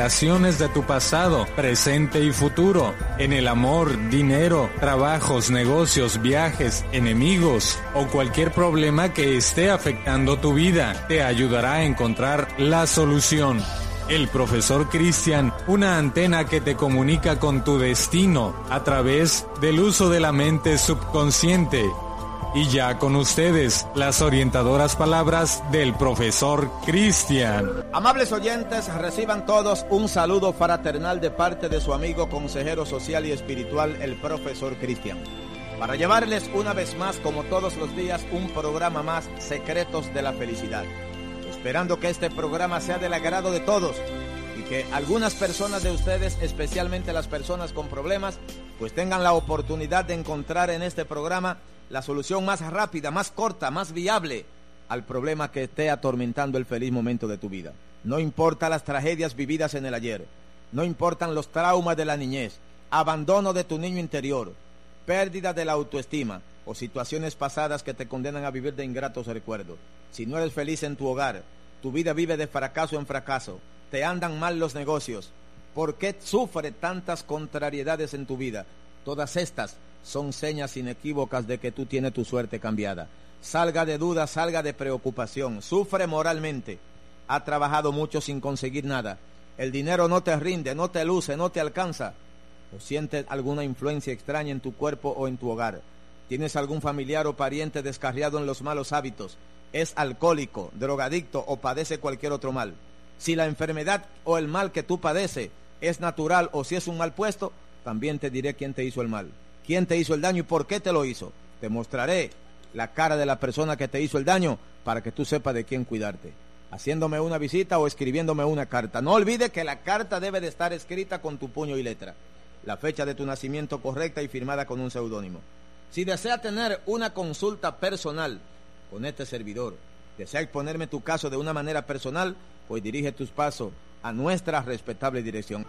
relaciones de tu pasado, presente y futuro, en el amor, dinero, trabajos, negocios, viajes, enemigos o cualquier problema que esté afectando tu vida, te ayudará a encontrar la solución. El profesor Cristian, una antena que te comunica con tu destino a través del uso de la mente subconsciente. Y ya con ustedes, las orientadoras palabras del profesor Cristian. Amables oyentes, reciban todos un saludo fraternal de parte de su amigo consejero social y espiritual, el profesor Cristian, para llevarles una vez más, como todos los días, un programa más, Secretos de la Felicidad. Esperando que este programa sea del agrado de todos y que algunas personas de ustedes, especialmente las personas con problemas, pues tengan la oportunidad de encontrar en este programa la solución más rápida, más corta, más viable al problema que esté atormentando el feliz momento de tu vida. No importa las tragedias vividas en el ayer, no importan los traumas de la niñez, abandono de tu niño interior, pérdida de la autoestima o situaciones pasadas que te condenan a vivir de ingratos recuerdos. Si no eres feliz en tu hogar, tu vida vive de fracaso en fracaso, te andan mal los negocios, ¿por qué sufre tantas contrariedades en tu vida? Todas estas son señas inequívocas de que tú tienes tu suerte cambiada. Salga de duda, salga de preocupación, sufre moralmente, ha trabajado mucho sin conseguir nada, el dinero no te rinde, no te luce, no te alcanza, o sientes alguna influencia extraña en tu cuerpo o en tu hogar, tienes algún familiar o pariente descarriado en los malos hábitos, es alcohólico, drogadicto o padece cualquier otro mal. Si la enfermedad o el mal que tú padeces es natural o si es un mal puesto, también te diré quién te hizo el mal, quién te hizo el daño y por qué te lo hizo. Te mostraré la cara de la persona que te hizo el daño para que tú sepas de quién cuidarte, haciéndome una visita o escribiéndome una carta. No olvides que la carta debe de estar escrita con tu puño y letra, la fecha de tu nacimiento correcta y firmada con un seudónimo. Si desea tener una consulta personal con este servidor, desea exponerme tu caso de una manera personal, pues dirige tus pasos a nuestra respetable dirección.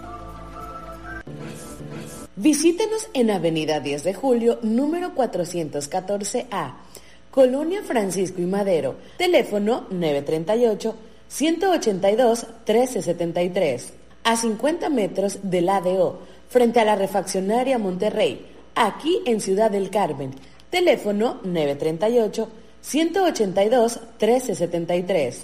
Visítenos en Avenida 10 de Julio, número 414A, Colonia Francisco y Madero, teléfono 938-182-1373, a 50 metros del ADO, frente a la refaccionaria Monterrey, aquí en Ciudad del Carmen, teléfono 938-182-1373.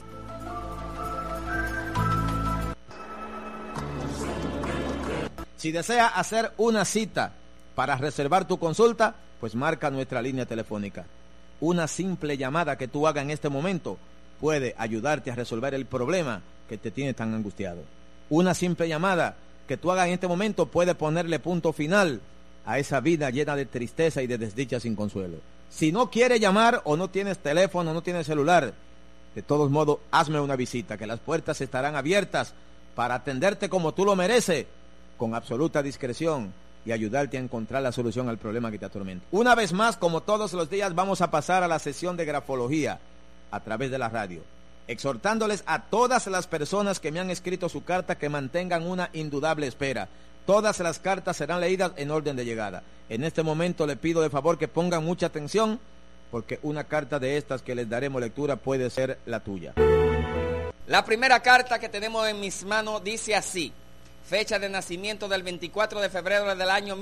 Si desea hacer una cita para reservar tu consulta, pues marca nuestra línea telefónica. Una simple llamada que tú hagas en este momento puede ayudarte a resolver el problema que te tiene tan angustiado. Una simple llamada que tú hagas en este momento puede ponerle punto final a esa vida llena de tristeza y de desdicha sin consuelo. Si no quieres llamar o no tienes teléfono, no tienes celular, de todos modos, hazme una visita, que las puertas estarán abiertas para atenderte como tú lo mereces, con absoluta discreción y ayudarte a encontrar la solución al problema que te atormenta. Una vez más, como todos los días, vamos a pasar a la sesión de grafología a través de la radio, exhortándoles a todas las personas que me han escrito su carta que mantengan una indudable espera. Todas las cartas serán leídas en orden de llegada. En este momento le pido de favor que pongan mucha atención, porque una carta de estas que les daremos lectura puede ser la tuya. La primera carta que tenemos en mis manos dice así: fecha de nacimiento del 24 de febrero del año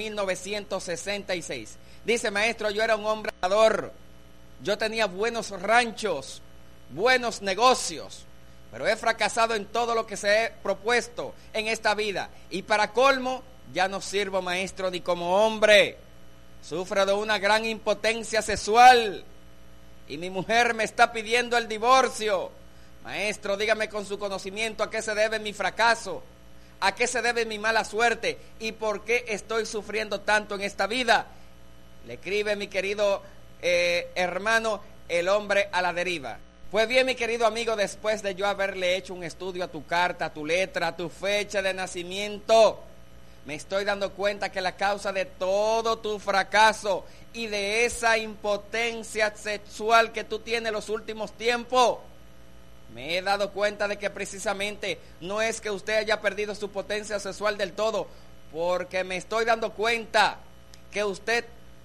1966. Dice: maestro, yo era un hombre trabajador, yo tenía buenos ranchos, buenos negocios, pero he fracasado en todo lo que se he propuesto en esta vida. Y para colmo, ya no sirvo, maestro, ni como hombre. Sufro de una gran impotencia sexual y mi mujer me está pidiendo el divorcio. Maestro, dígame con su conocimiento a qué se debe mi fracaso, a qué se debe mi mala suerte y por qué estoy sufriendo tanto en esta vida. Le escribe mi querido hermano, el hombre a la deriva. Pues bien, mi querido amigo, después de yo haberle hecho un estudio a tu carta, a tu letra, a tu fecha de nacimiento, me estoy dando cuenta que la causa de todo tu fracaso y de esa impotencia sexual que tú tienes en los últimos tiempos, me he dado cuenta de que precisamente no es que usted haya perdido su potencia sexual del todo, porque me estoy dando cuenta que usted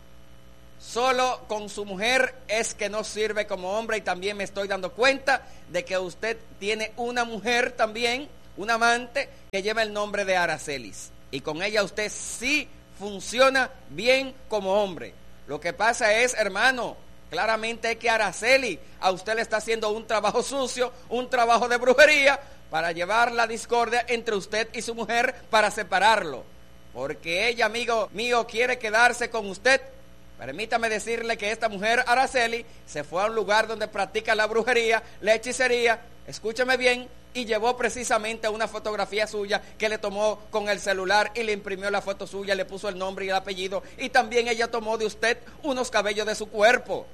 solo con su mujer es que no sirve como hombre, y también me estoy dando cuenta de que usted tiene una mujer también una amante que lleva el nombre de Aracelis. Y con ella usted sí funciona bien como hombre. Lo que pasa es, hermano, claramente que Araceli a usted le está haciendo un trabajo sucio, un trabajo de brujería para llevar la discordia entre usted y su mujer para separarlo. Porque ella, amigo mío, quiere quedarse con usted. Permítame decirle que esta mujer, Araceli, se fue a un lugar donde practica la brujería, la hechicería, escúcheme bien, y llevó precisamente una fotografía suya que le tomó con el celular y le imprimió la foto suya, le puso el nombre y el apellido, y también ella tomó de usted unos cabellos de su cuerpo.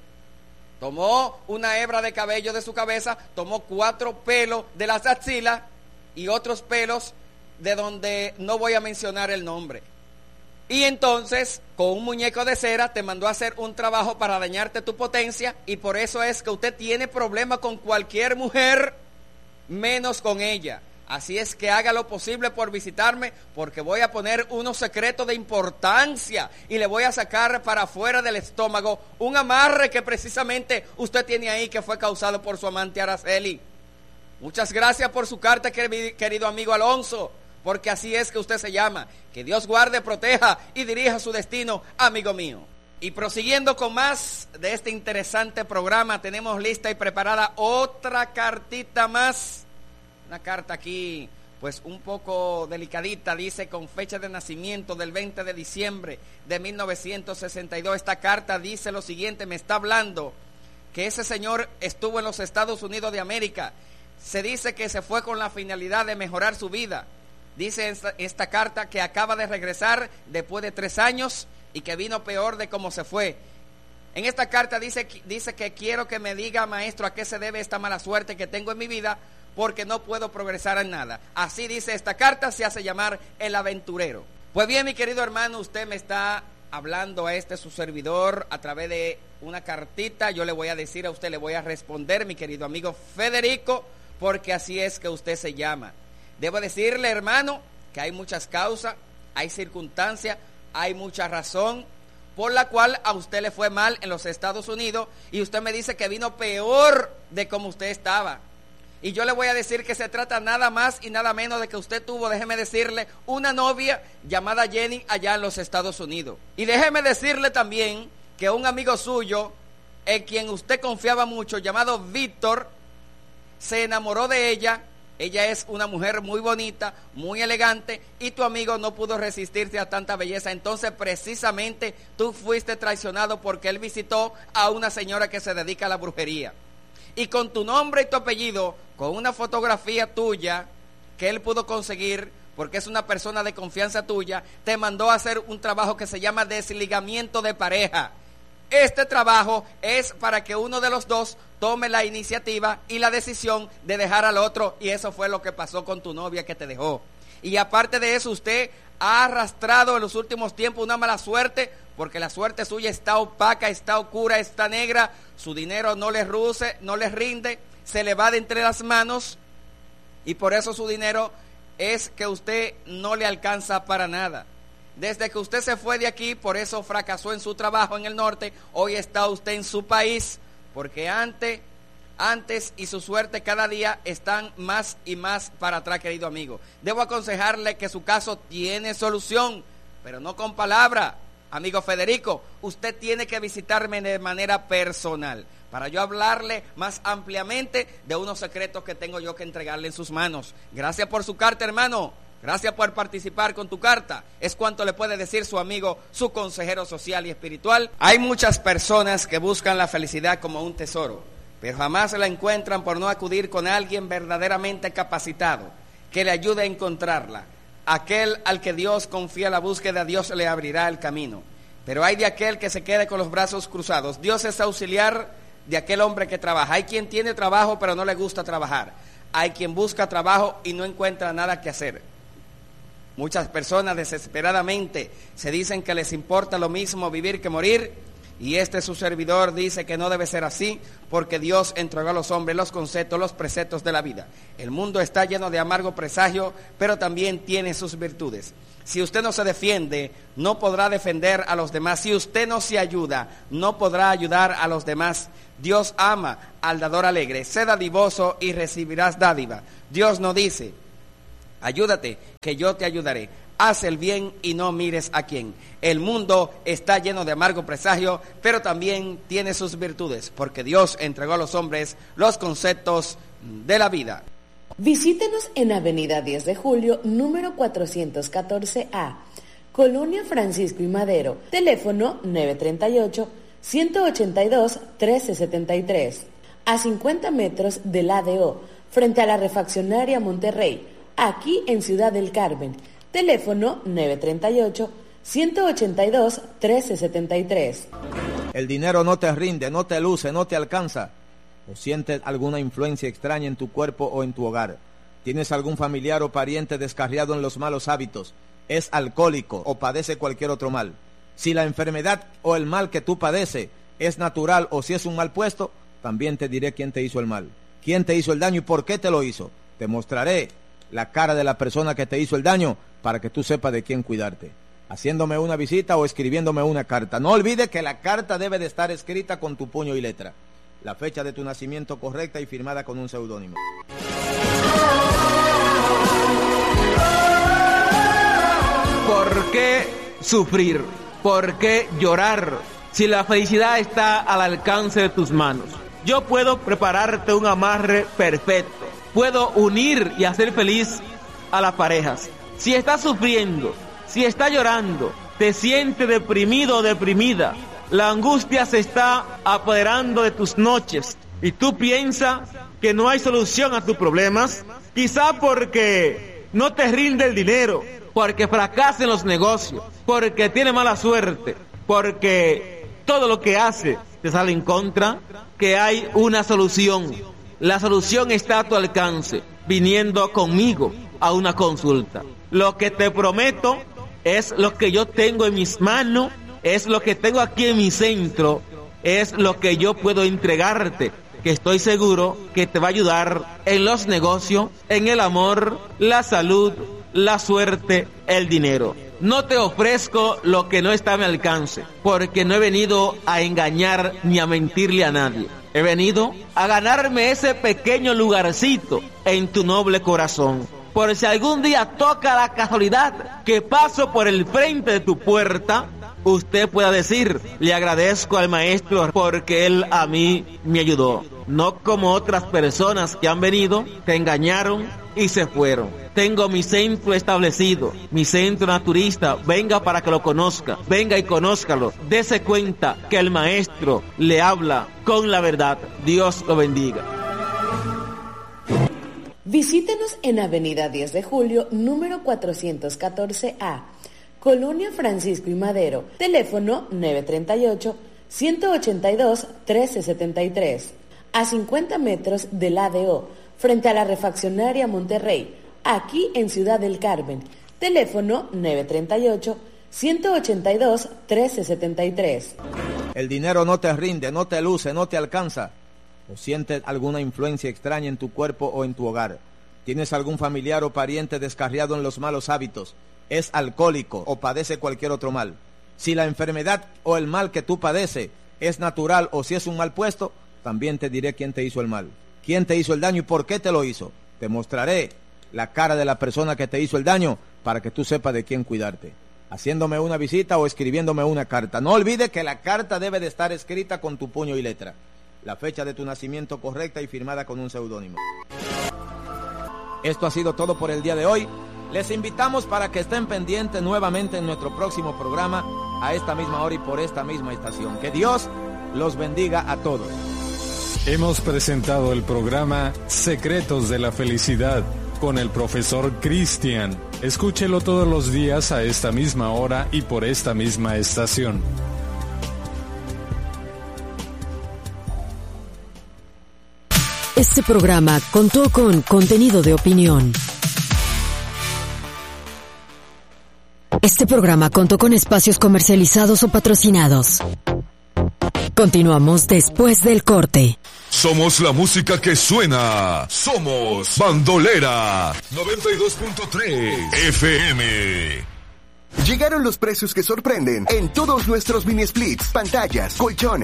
Tomó una hebra de cabello de su cabeza, tomó 4 pelos de las axilas y otros pelos de donde no voy a mencionar el nombre. Y entonces, con un muñeco de cera, te mandó a hacer un trabajo para dañarte tu potencia, y por eso es que usted tiene problemas con cualquier mujer, menos con ella. Así es que haga lo posible por visitarme, porque voy a poner unos secretos de importancia y le voy a sacar para afuera del estómago un amarre que precisamente usted tiene ahí, que fue causado por su amante Araceli. Muchas gracias por su carta, querido amigo Alonso, porque así es que usted se llama. Que Dios guarde, proteja y dirija su destino, amigo mío. Y prosiguiendo con más de este interesante programa, tenemos lista y preparada otra cartita más. Una carta aquí, pues un poco delicadita, dice con fecha de nacimiento del 20 de diciembre de 1962. Esta carta dice lo siguiente, me está hablando que ese señor estuvo en los Estados Unidos de América. Se dice que se fue con la finalidad de mejorar su vida. Dice esta carta que acaba de regresar después de 3 años y que vino peor de cómo se fue. En esta carta dice que quiero que me diga, maestro, a qué se debe esta mala suerte que tengo en mi vida, porque no puedo progresar en nada. Así dice esta carta, se hace llamar El Aventurero. Pues bien, mi querido hermano, usted me está hablando a su servidor a través de una cartita. Yo le voy a decir a usted, le voy a responder, mi querido amigo Federico, porque así es que usted se llama. Debo decirle, hermano, que hay muchas causas, hay circunstancias, hay mucha razón por la cual a usted le fue mal en los Estados Unidos, y usted me dice que vino peor de como usted estaba. Y yo le voy a decir que se trata nada más y nada menos de que usted tuvo, déjeme decirle, una novia llamada Jenny allá en los Estados Unidos. Y déjeme decirle también que un amigo suyo, en quien usted confiaba mucho, llamado Víctor, se enamoró de ella. Ella es una mujer muy bonita, muy elegante, y tu amigo no pudo resistirse a tanta belleza. Entonces, precisamente, tú fuiste traicionado porque él visitó a una señora que se dedica a la brujería. Y con tu nombre y tu apellido, con una fotografía tuya que él pudo conseguir, porque es una persona de confianza tuya, te mandó a hacer un trabajo que se llama desligamiento de pareja. Este trabajo es para que uno de los dos tome la iniciativa y la decisión de dejar al otro, y eso fue lo que pasó con tu novia que te dejó. Y aparte de eso, usted ha arrastrado en los últimos tiempos una mala suerte, porque la suerte suya está opaca, está oscura, está negra. Su dinero no le ruce, no le rinde, se le va de entre las manos, y por eso su dinero es que usted no le alcanza para nada. Desde que usted se fue de aquí, por eso fracasó en su trabajo en el norte. Hoy está usted en su país, porque antes y su suerte cada día están más y más para atrás, querido amigo. Debo aconsejarle que su caso tiene solución, pero no con palabra. Amigo Federico, usted tiene que visitarme de manera personal para yo hablarle más ampliamente de unos secretos que tengo yo que entregarle en sus manos. Gracias por su carta, hermano. Gracias por participar con tu carta. Es cuanto le puede decir su amigo, su consejero social y espiritual. Hay muchas personas que buscan la felicidad como un tesoro, pero jamás la encuentran por no acudir con alguien verdaderamente capacitado que le ayude a encontrarla. Aquel al que Dios confía la búsqueda, Dios le abrirá el camino. Pero hay de aquel que se quede con los brazos cruzados. Dios es auxiliar de aquel hombre que trabaja. Hay quien tiene trabajo pero no le gusta trabajar. Hay quien busca trabajo y no encuentra nada que hacer. Muchas personas desesperadamente se dicen que les importa lo mismo vivir que morir, y su servidor dice que no debe ser así, porque Dios entregó a los hombres los conceptos, los preceptos de la vida. El mundo está lleno de amargo presagio, pero también tiene sus virtudes. Si usted no se defiende, no podrá defender a los demás. Si usted no se ayuda, no podrá ayudar a los demás. Dios ama al dador alegre. Sé dadivoso y recibirás dádiva. Dios no dice Ayúdate, que yo te ayudaré. Haz el bien y no mires a quién. El mundo está lleno de amargo presagio, pero también tiene sus virtudes, porque Dios entregó a los hombres los conceptos de la vida. Visítenos en Avenida 10 de Julio, número 414A, Colonia Francisco y Madero, teléfono 938-182-1373, a 50 metros del ADO, frente a la refaccionaria Monterrey, aquí en Ciudad del Carmen, teléfono 938-182-1373. El dinero no te rinde, no te luce, no te alcanza. ¿O sientes alguna influencia extraña en tu cuerpo o en tu hogar? ¿Tienes algún familiar o pariente descarriado en los malos hábitos? ¿Es alcohólico o padece cualquier otro mal? Si la enfermedad o el mal que tú padeces es natural o si es un mal puesto, también te diré quién te hizo el mal, quién te hizo el daño y por qué te lo hizo. Te mostraré la cara de la persona que te hizo el daño para que tú sepas de quién cuidarte, haciéndome una visita o escribiéndome una carta. No olvides que la carta debe de estar escrita con tu puño y letra, la fecha de tu nacimiento correcta y firmada con un seudónimo. ¿Por qué sufrir? ¿Por qué llorar? Si la felicidad está al alcance de tus manos. Yo puedo prepararte un amarre perfecto. Puedo unir y hacer feliz a las parejas. Si estás sufriendo, si estás llorando, te sientes deprimido o deprimida, la angustia se está apoderando de tus noches y tú piensas que no hay solución a tus problemas, quizá porque no te rinde el dinero, porque fracasa en los negocios, porque tiene mala suerte, porque todo lo que hace te sale en contra, que hay una solución. La solución está a tu alcance, viniendo conmigo a una consulta. Lo que te prometo es lo que yo tengo en mis manos, es lo que tengo aquí en mi centro, es lo que yo puedo entregarte, que estoy seguro que te va a ayudar en los negocios, en el amor, la salud, la suerte, el dinero. No te ofrezco lo que no está a mi alcance, porque no he venido a engañar ni a mentirle a nadie. He venido a ganarme ese pequeño lugarcito en tu noble corazón. Por si algún día toca la casualidad que paso por el frente de tu puerta, usted pueda decir, le agradezco al maestro porque él a mí me ayudó. No como otras personas que han venido, te engañaron y se fueron. Tengo mi centro establecido, mi centro naturista. Venga para que lo conozca, venga y conózcalo. Dese cuenta que el maestro le habla con la verdad. Dios lo bendiga. Visítenos en Avenida 10 de Julio, número 414A, Colonia Francisco y Madero, teléfono 938-182-1373, a 50 metros del ADO, frente a la refaccionaria Monterrey, aquí en Ciudad del Carmen, teléfono 938-182-1373. El dinero no te rinde, no te luce, no te alcanza. ¿O sientes alguna influencia extraña en tu cuerpo o en tu hogar? ¿Tienes algún familiar o pariente descarriado en los malos hábitos? ¿Es alcohólico o padece cualquier otro mal? Si la enfermedad o el mal que tú padeces es natural o si es un mal puesto, también te diré quién te hizo el mal, quién te hizo el daño y por qué te lo hizo. Te mostraré la cara de la persona que te hizo el daño para que tú sepas de quién cuidarte, haciéndome una visita o escribiéndome una carta. No olvides que la carta debe de estar escrita con tu puño y letra, la fecha de tu nacimiento correcta y firmada con un seudónimo. Esto ha sido todo por el día de hoy. Les invitamos para que estén pendientes nuevamente en nuestro próximo programa a esta misma hora y por esta misma estación. Que Dios los bendiga a todos. Hemos presentado el programa Secretos de la Felicidad con el profesor Cristian. Escúchelo todos los días a esta misma hora y por esta misma estación. Este programa contó con contenido de opinión. Este programa contó con espacios comercializados o patrocinados. Continuamos después del corte. Somos la música que suena. Somos Bandolera 92.3 FM. Llegaron los precios que sorprenden en todos nuestros mini splits, pantallas, colchones.